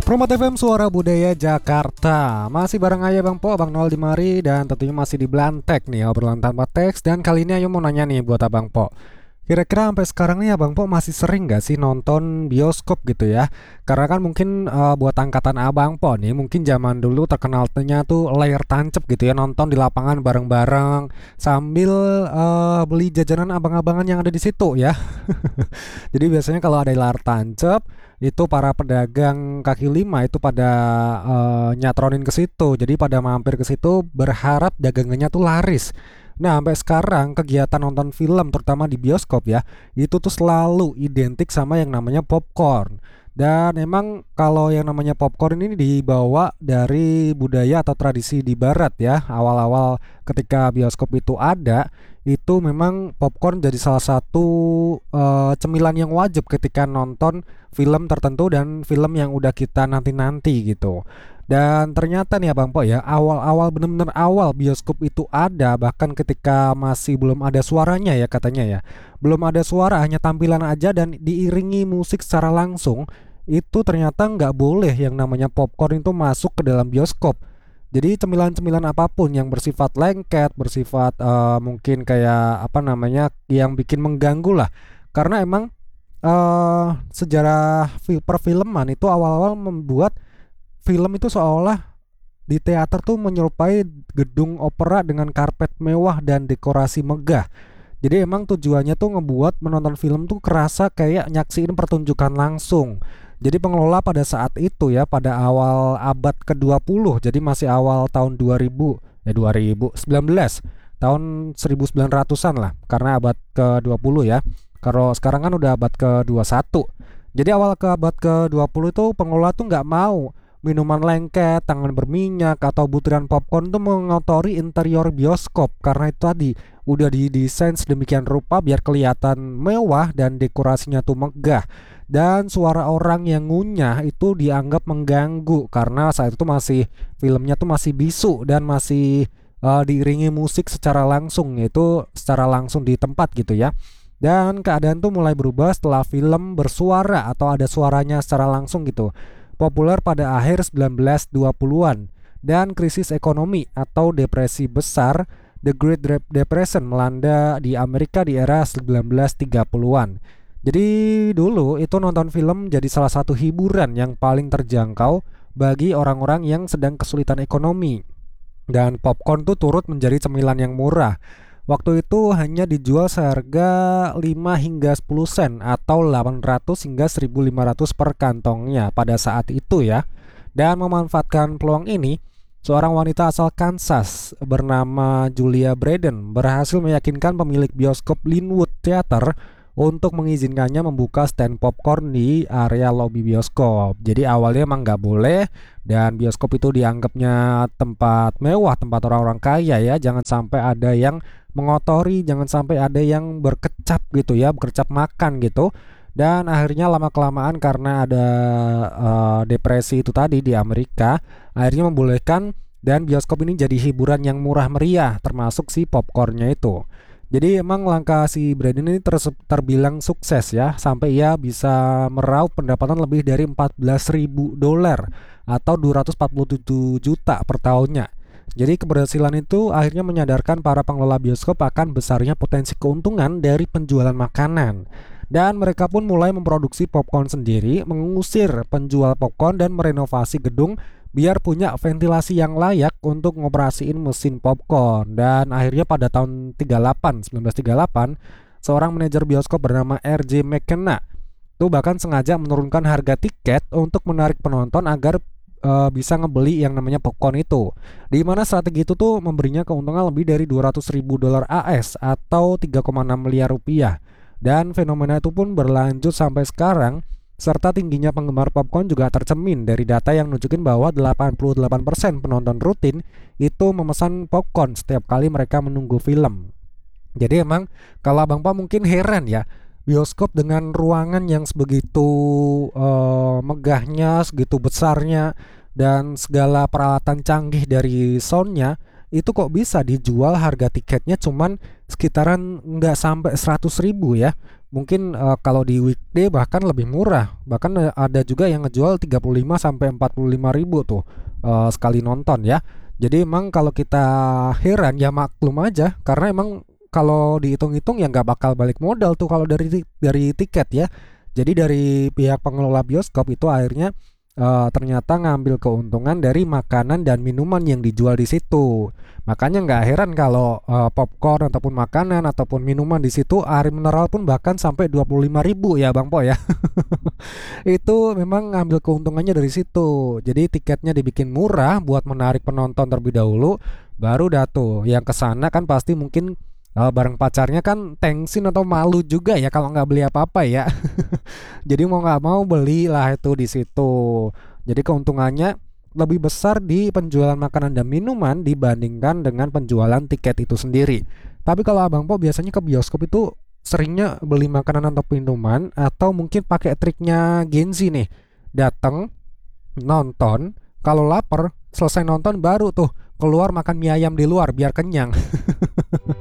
Promat FM Suara Budaya Jakarta. Masih bareng aja Bang Po, Bang Noel di mari. Dan tentunya masih di Blantek nih, obrolan tanpa teks. Dan kali ini ayo mau nanya nih buat Abang Po, kira-kira sampai sekarang nih Abang Po masih sering gak sih nonton bioskop gitu ya? Karena kan mungkin buat angkatan Abang Po nih, mungkin zaman dulu terkenalnya tuh layar tancap gitu ya, nonton di lapangan bareng-bareng sambil beli jajanan abang-abangan yang ada di situ ya. Jadi biasanya kalau ada layar tancap itu para pedagang kaki lima itu pada nyatronin ke situ. Jadi pada mampir ke situ berharap dagangannya tuh laris. Nah, sampai sekarang kegiatan nonton film terutama di bioskop ya, itu tuh selalu identik sama yang namanya popcorn. Dan emang kalau yang namanya popcorn ini dibawa dari budaya atau tradisi di barat ya. Awal-awal ketika bioskop itu ada, itu memang popcorn jadi salah satu cemilan yang wajib ketika nonton film tertentu dan film yang udah kita nanti-nanti gitu. Dan ternyata nih Abang Po ya, awal-awal bener-bener awal bioskop itu ada, bahkan ketika masih belum ada suaranya ya katanya ya, belum ada suara, hanya tampilan aja dan diiringi musik secara langsung, itu ternyata nggak boleh yang namanya popcorn itu masuk ke dalam bioskop. Jadi cemilan-cemilan apapun yang bersifat lengket, bersifat mungkin kayak apa namanya, yang bikin mengganggu lah. Karena emang sejarah perfilman itu awal-awal membuat film itu seolah di teater tuh menyerupai gedung opera dengan karpet mewah dan dekorasi megah. Jadi emang tujuannya tuh ngebuat menonton film tuh kerasa kayak nyaksiin pertunjukan langsung. Jadi pengelola pada saat itu ya, pada awal abad ke-20, jadi masih awal tahun 2000, 2019, tahun 1900-an lah, karena abad ke-20 ya. Kalau sekarang kan udah abad ke-21. Jadi awal ke abad ke-20 itu pengelola tuh nggak mau minuman lengket, tangan berminyak, atau butiran popcorn tuh mengotori interior bioskop. Karena itu tadi udah didesain sedemikian rupa biar kelihatan mewah dan dekorasinya tuh megah. Dan suara orang yang ngunyah itu dianggap mengganggu karena saat itu masih filmnya tuh masih bisu dan masih diiringi musik secara langsung, yaitu secara langsung di tempat gitu ya. Dan keadaan tuh mulai berubah setelah film bersuara atau ada suaranya secara langsung gitu, populer pada akhir 1920-an. Dan krisis ekonomi atau depresi besar, The Great Depression, melanda di Amerika di era 1930-an. Jadi dulu itu nonton film jadi salah satu hiburan yang paling terjangkau bagi orang-orang yang sedang kesulitan ekonomi. Dan popcorn tuh turut menjadi cemilan yang murah. Waktu itu hanya dijual seharga 5 hingga 10 sen atau 800 hingga 1.500 per kantongnya pada saat itu ya. Dan memanfaatkan peluang ini, seorang wanita asal Kansas bernama Julia Braden berhasil meyakinkan pemilik bioskop Linwood Theater untuk mengizinkannya membuka stand popcorn di area lobi bioskop. Jadi awalnya emang nggak boleh, dan bioskop itu dianggapnya tempat mewah, tempat orang-orang kaya ya. Jangan sampai ada yang mengotori, jangan sampai ada yang berkecap gitu ya, berkecap makan gitu. Dan akhirnya lama-kelamaan karena ada depresi itu tadi di Amerika, akhirnya membolehkan dan bioskop ini jadi hiburan yang murah meriah, termasuk si popcornnya itu. Jadi emang langkah si Brandon ini terbilang sukses ya, sampai ia bisa meraup pendapatan lebih dari $14.000 atau 247 juta per tahunnya. Jadi keberhasilan itu akhirnya menyadarkan para pengelola bioskop akan besarnya potensi keuntungan dari penjualan makanan. Dan mereka pun mulai memproduksi popcorn sendiri, mengusir penjual popcorn dan merenovasi gedung biar punya ventilasi yang layak untuk ngoperasiin mesin popcorn. Dan akhirnya pada tahun 1938, seorang manajer bioskop bernama R.J. McKenna tuh bahkan sengaja menurunkan harga tiket untuk menarik penonton agar bisa ngebeli yang namanya popcorn itu. Di mana strategi itu tuh memberinya keuntungan lebih dari $200.000 AS atau 3,6 miliar rupiah. Dan fenomena itu pun berlanjut sampai sekarang, serta tingginya penggemar popcorn juga tercermin dari data yang nunjukin bahwa 88% penonton rutin itu memesan popcorn setiap kali mereka menunggu film. Jadi emang kalau Abang Pa mungkin heran ya, bioskop dengan ruangan yang sebegitu megahnya, segitu besarnya, dan segala peralatan canggih dari soundnya, itu kok bisa dijual harga tiketnya cuman sekitaran nggak sampai 100.000 ya. Mungkin kalau di weekday bahkan lebih murah. Bahkan ada juga yang ngejual 35 sampai 45 ribu tuh sekali nonton ya. Jadi emang kalau kita heran ya maklum aja, karena emang kalau dihitung-hitung ya nggak bakal balik modal tuh kalau dari tiket ya. Jadi dari pihak pengelola bioskop itu akhirnya ternyata ngambil keuntungan dari makanan dan minuman yang dijual di situ. Makanya nggak heran kalau popcorn ataupun makanan ataupun minuman di situ air mineral pun bahkan sampai 25 ribu ya Bang Po ya. Itu memang ngambil keuntungannya dari situ. Jadi tiketnya dibikin murah buat menarik penonton terlebih dahulu, baru dah tuh yang kesana kan pasti mungkin bareng pacarnya kan tengsin atau malu juga ya kalau nggak beli apa-apa ya. Jadi mau nggak mau belilah itu di situ. Jadi keuntungannya lebih besar di penjualan makanan dan minuman dibandingkan dengan penjualan tiket itu sendiri. Tapi kalau Abang Po biasanya ke bioskop itu seringnya beli makanan atau minuman, atau mungkin pakai triknya Genzi nih. Datang, nonton, kalau lapar, selesai nonton baru tuh keluar makan mie ayam di luar biar kenyang.